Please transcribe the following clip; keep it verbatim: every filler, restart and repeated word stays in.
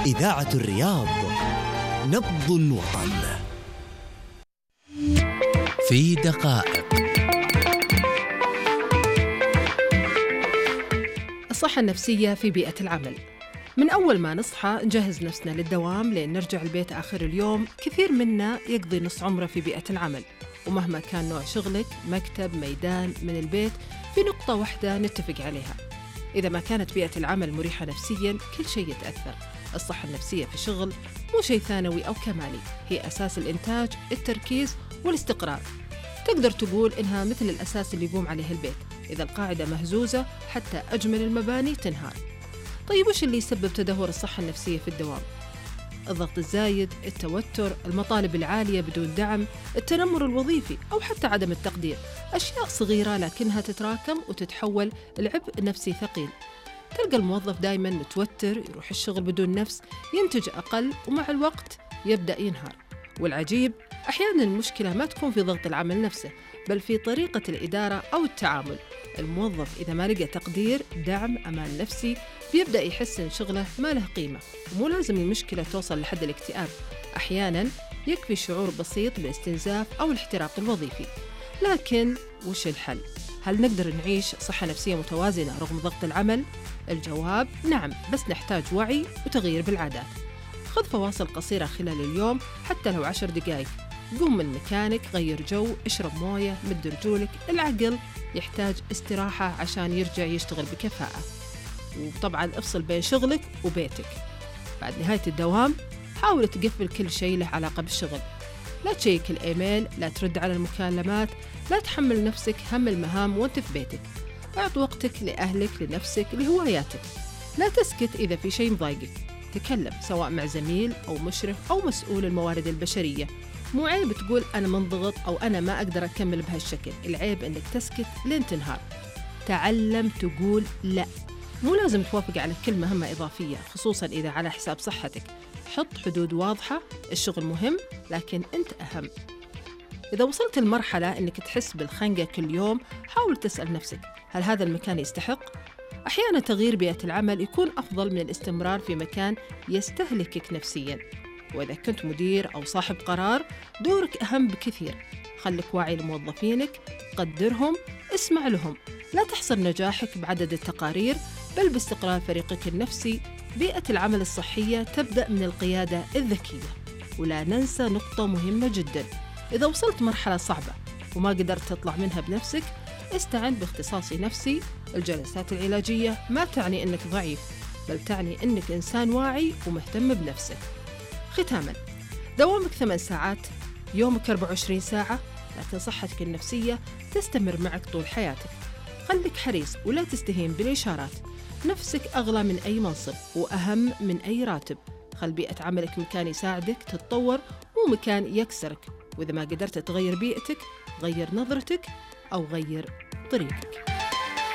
إذاعة الرياض، نبض الوطن. في دقائق. الصحة النفسية في بيئة العمل. من أول ما نصحى نجهز نفسنا للدوام لين نرجع البيت آخر اليوم. كثير منا يقضي نص عمره في بيئة العمل، ومهما كان نوع شغلك، مكتب، ميدان، من البيت، في نقطة واحدة نتفق عليها: إذا ما كانت بيئة العمل مريحة نفسياً كل شيء يتأثر. الصحة النفسية في الشغل مو شيء ثانوي أو كمالي، هي أساس الإنتاج، التركيز والاستقرار. تقدر تقول إنها مثل الأساس اللي يقوم عليه البيت. إذا القاعدة مهزوزة حتى أجمل المباني تنهار. طيب وش اللي يسبب تدهور الصحة النفسية في الدوام؟ الضغط الزايد، التوتر، المطالب العالية بدون دعم، التنمر الوظيفي أو حتى عدم التقدير. أشياء صغيرة لكنها تتراكم وتتحول لعبء نفسي ثقيل. تلقى الموظف دايما متوتر، يروح الشغل بدون نفس، ينتج أقل، ومع الوقت يبدأ ينهار. والعجيب أحيانا المشكلة ما تكون في ضغط العمل نفسه، بل في طريقة الإدارة أو التعامل. الموظف إذا ما لقى تقدير، دعم، أمان نفسي، بيبدأ يحس إن شغله ما له قيمة. ومو لازم المشكلة توصل لحد الاكتئاب، أحياناً يكفي شعور بسيط بالاستنزاف أو الاحتراق الوظيفي. لكن وش الحل؟ هل نقدر نعيش صحة نفسية متوازنة رغم ضغط العمل؟ الجواب نعم، بس نحتاج وعي وتغيير بالعادات. خذ فواصل قصيرة خلال اليوم، حتى لو عشر دقائق. قوم من مكانك، غير جو، اشرب موية، مد رجولك. العقل يحتاج استراحة عشان يرجع يشتغل بكفاءة. وطبعاً افصل بين شغلك وبيتك. بعد نهاية الدوام حاول تقفل كل شيء له علاقة بالشغل. لا تشيك الإيميل، لا ترد على المكالمات، لا تحمل نفسك هم المهام وانت في بيتك. اعط وقتك لأهلك، لنفسك، لهواياتك. لا تسكت إذا في شيء مضايقك. تكلم سواء مع زميل أو مشرف أو مسؤول الموارد البشرية. مو عيب تقول أنا منضغط أو أنا ما أقدر أكمل بهالشكل. العيب أنك تسكت لين تنهار. تعلم تقول لا. مو لازم توافق على كل مهمة إضافية، خصوصاً إذا على حساب صحتك. حط حدود واضحة. الشغل مهم لكن أنت أهم. إذا وصلت لمرحلة أنك تحس بالخنقة كل يوم، حاول تسأل نفسك: هل هذا المكان يستحق؟ أحياناً تغيير بيئة العمل يكون أفضل من الاستمرار في مكان يستهلكك نفسياً. وإذا كنت مدير أو صاحب قرار، دورك أهم بكثير. خلك واعي لموظفينك، قدرهم، اسمع لهم. لا تحصر نجاحك بعدد التقارير، بل باستقرار فريقك النفسي. بيئة العمل الصحية تبدأ من القيادة الذكية. ولا ننسى نقطة مهمة جدا: إذا وصلت مرحلة صعبة وما قدرت تطلع منها بنفسك، استعن باختصاصي نفسي. الجلسات العلاجية ما تعني أنك ضعيف، بل تعني أنك إنسان واعي ومهتم بنفسك. ختاما، دوامك ثمان ساعات، يومك أربعة وعشرين ساعة، لكن صحتك النفسية تستمر معك طول حياتك. خليك حريص ولا تستهين بالإشارات. نفسك أغلى من أي منصب وأهم من أي راتب. خل بيئة عملك مكان يساعدك تتطور، مو مكان يكسرك. وإذا ما قدرت تغير بيئتك، غير نظرتك أو غير طريقك.